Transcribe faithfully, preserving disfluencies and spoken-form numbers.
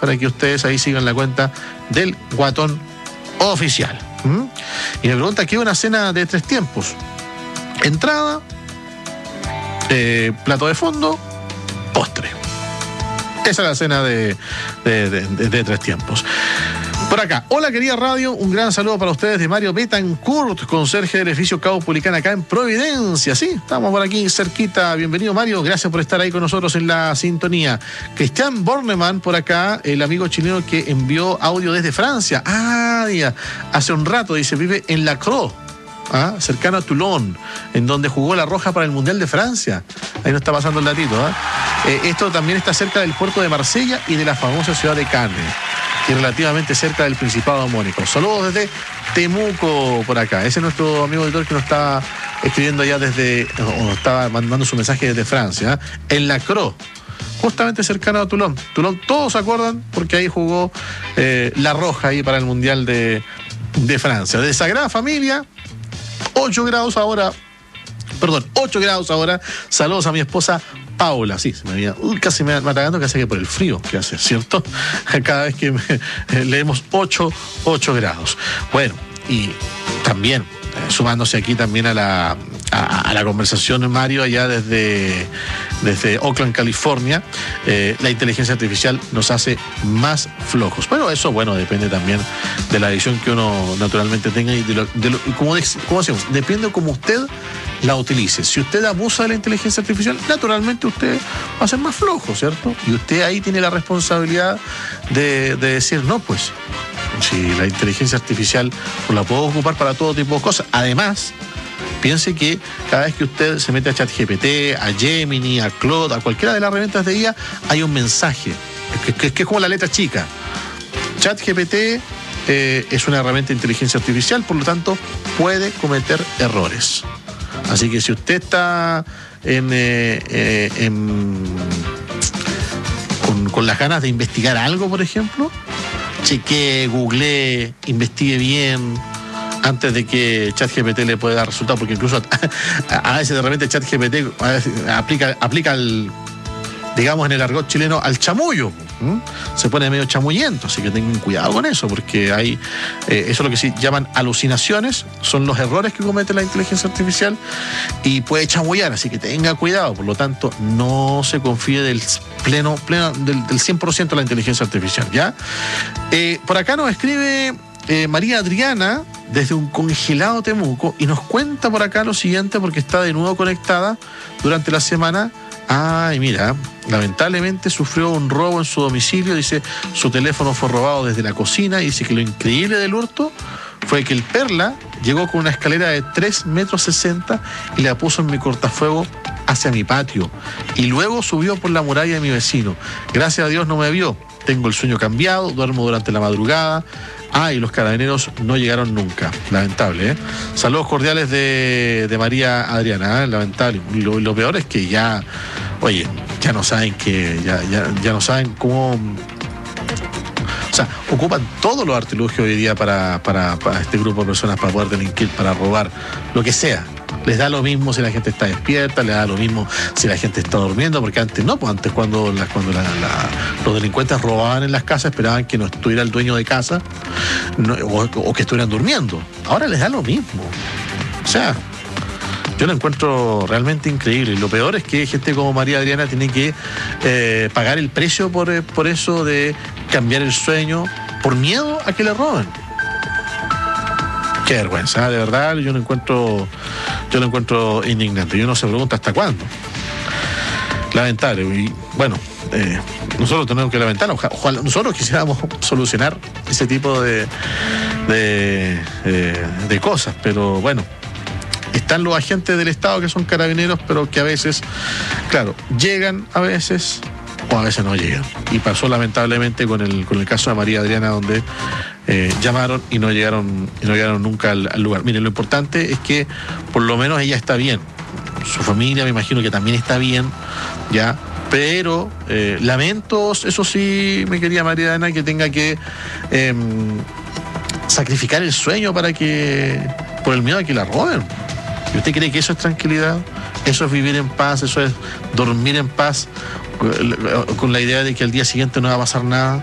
para que ustedes ahí sigan la cuenta del Guatón Oficial. ¿Mm? Y me pregunta, ¿qué es una cena de tres tiempos? Entrada, eh, plato de fondo, postre. Esa es la cena de, de, de, de, de tres tiempos. Por acá, hola querida radio, un gran saludo para ustedes de Mario Betancourt, conserje del edificio Cabo Pulicán acá en Providencia. Sí, estamos por aquí cerquita. Bienvenido Mario, gracias por estar ahí con nosotros en la sintonía. Cristian Bornemann por acá, el amigo chileno que envió audio desde Francia. Ah, ya, hace un rato, dice, vive en Lacroix. ¿Ah? Cercano a Toulon, en donde jugó la Roja para el Mundial de Francia. Ahí nos está pasando el datito. ¿eh? Eh, esto también está cerca del puerto de Marsella y de la famosa ciudad de Cannes, y relativamente cerca del Principado de Mónaco. Saludos desde Temuco por acá. Ese es nuestro amigo editor que nos está escribiendo ya desde, o nos estaba mandando su mensaje desde Francia, ¿eh? En Lacroix, justamente cercano a Toulon. Toulon, todos se acuerdan porque ahí jugó eh, la Roja ahí para el Mundial de, de Francia. De Sagrada Familia, ocho grados ahora, perdón, ocho grados ahora. Saludos a mi esposa Paula. Sí, se me había, uh, casi me va atacando, casi que por el frío que hace, ¿cierto? Cada vez que me, eh, leemos ocho grados. Bueno, y también, eh, sumándose aquí también a la, a, a la conversación, Mario, allá desde, desde Oakland, California, eh, la inteligencia artificial nos hace más flojos. Bueno, eso, bueno, depende también de la visión que uno naturalmente tenga y de lo, de lo, como, de, como decimos, depende como usted la utilice. Si usted abusa de la inteligencia artificial, naturalmente usted va a ser más flojo, ¿cierto? Y usted ahí tiene la responsabilidad de, de decir, no, pues, si la inteligencia artificial pues, la puedo ocupar para todo tipo de cosas. Además, piense que cada vez que usted se mete a ChatGPT, a Gemini, a Claude, a cualquiera de las herramientas de I A, hay un mensaje, que, que, que es como la letra chica. ChatGPT eh, es una herramienta de inteligencia artificial, por lo tanto, puede cometer errores. Así que si usted está en, eh, eh, en, con, con las ganas de investigar algo, por ejemplo, chequee, googlee, investigue bien antes de que ChatGPT le pueda dar resultados, porque incluso a, a veces de repente ChatGPT aplica, aplica el, digamos en el argot chileno, al chamullo. ¿Mm? Se pone medio chamullento, así que tengan cuidado con eso, porque hay, eh, eso es lo que se llaman alucinaciones, son los errores que comete la inteligencia artificial y puede chamullar, así que tenga cuidado. Por lo tanto, no se confíe del pleno, pleno, del, del cien por ciento de la inteligencia artificial, ¿ya? Eh, por acá nos escribe eh, María Adriana desde un congelado Temuco y nos cuenta por acá lo siguiente, porque está de nuevo conectada durante la semana. Ay, mira, lamentablemente sufrió un robo en su domicilio. Dice, su teléfono fue robado desde la cocina. Y dice que lo increíble del hurto fue que el Perla llegó con una escalera de tres metros sesenta y la puso en mi cortafuego hacia mi patio. Y luego subió por la muralla de mi vecino. Gracias a Dios no me vio. Tengo el sueño cambiado, duermo durante la madrugada. Ah, y los carabineros no llegaron nunca. Lamentable, ¿eh? Saludos cordiales de, de María Adriana, ¿eh? Lamentable. Lo, lo peor es que ya, oye, ya no saben que, ya, ya, ya no saben cómo. O sea, ocupan todos los artilugios hoy día para, para, para este grupo de personas, para poder delinquir, para robar, lo que sea. Les da lo mismo si la gente está despierta, les da lo mismo si la gente está durmiendo, porque antes no, pues antes cuando, la, cuando la, la, los delincuentes robaban en las casas, esperaban que no estuviera el dueño de casa no, o, o que estuvieran durmiendo. Ahora les da lo mismo. O sea, yo lo encuentro realmente increíble. Y lo peor es que gente como María Adriana tiene que eh, pagar el precio por, por eso de cambiar el sueño, por miedo a que le roben. Qué vergüenza, de verdad, yo lo encuentro, yo lo encuentro indignante. Y uno se pregunta hasta cuándo. Lamentable. Y bueno, eh, nosotros tenemos que lamentar, ojalá nosotros quisiéramos solucionar ese tipo de, de, de, de cosas, pero bueno, están los agentes del Estado que son carabineros, pero que a veces, claro, llegan a veces o a veces no llegan. Y pasó lamentablemente con el, con el caso de María Adriana, donde Eh, llamaron y no llegaron y no llegaron nunca al, al lugar. Miren, lo importante es que por lo menos ella está bien, su familia me imagino que también está bien, ya, pero eh, lamentos, eso sí, mi querida María Ana, que tenga que eh, sacrificar el sueño para que, por el miedo a que la roben. ¿Y usted cree que eso es tranquilidad? Eso es vivir en paz, eso es dormir en paz con la idea de que al día siguiente no va a pasar nada.